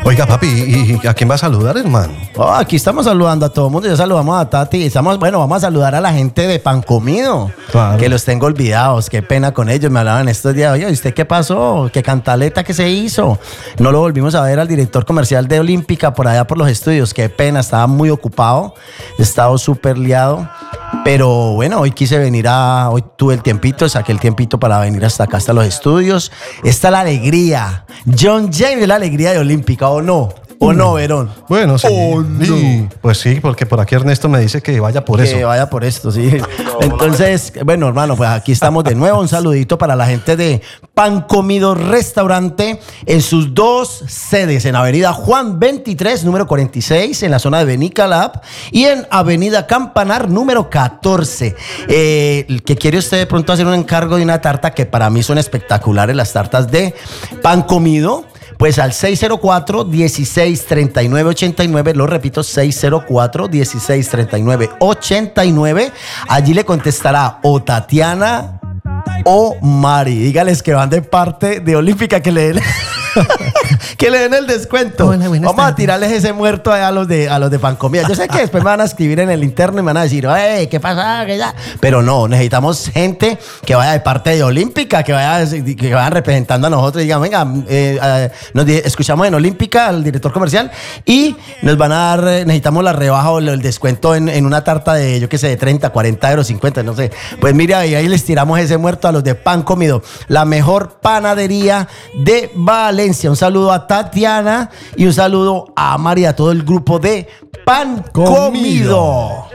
Oiga, papi, ¿y a quién va a saludar, hermano? Aquí estamos saludando a todo el mundo. Ya saludamos a Tati. Vamos a saludar a la gente de Pan Comido. Claro. Que los tengo olvidados. Qué pena con ellos. Me hablaban estos días. Oye, ¿usted qué pasó? ¿Qué cantaleta que se hizo? No lo volvimos a ver al director comercial de Olímpica por allá por los estudios. Qué pena, estaba muy ocupado. He estado súper liado. Pero bueno, hoy quise venir hoy tuve el tiempito, saqué el tiempito para venir hasta acá, hasta los estudios. Está la alegría. John James, la alegría de Olímpica, ¿o no? ¿O no, Verón? Bueno, sí. No. Sí, pues sí, porque por aquí Ernesto me dice que vaya por eso. Que vaya por esto, sí. Entonces, bueno, hermano, pues aquí estamos de nuevo. Un saludito para la gente de Pan Comido Restaurante en sus dos sedes, en Avenida Juan 23, número 46, en la zona de Benicalap, y en Avenida Campanar, número 14. El que quiere usted de pronto hacer un encargo de una tarta, que para mí son espectaculares las tartas de Pan Comido, pues al 604-1639-89, lo repito, 604-1639-89. Allí le contestará o Tatiana o Mari. Dígales que van de parte de Olímpica, que le den que le den el descuento. Hola, buenas Vamos a tardes. tirarles ese muerto a los de Pan Comida. Yo sé que después me van a escribir en el interno y me van a decir, ¿qué pasa? Pero no, necesitamos gente que vaya de parte de Olímpica, que vayan representando a nosotros y digan, venga, escuchamos en Olímpica al director comercial y nos van a dar, necesitamos la rebaja o el descuento en una tarta de, yo qué sé, de 30, 40 euros, 50, no sé. Pues mira, ahí les tiramos ese muerto a los de Pan Comido, la mejor panadería de Valencia. Un saludo a Tatiana y un saludo a María, a todo el grupo de Pan Comido.